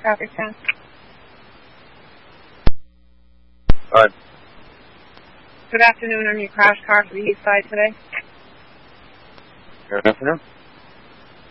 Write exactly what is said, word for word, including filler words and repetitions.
Traffic ten. Hi. Good afternoon. I'm your crash car for the east side today. Good afternoon.